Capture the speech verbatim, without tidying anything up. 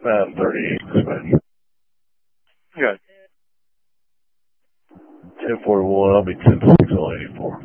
Uh, thirty-eight, dispatch. Good. ten forty-one, I'll be ten six on eighty-four.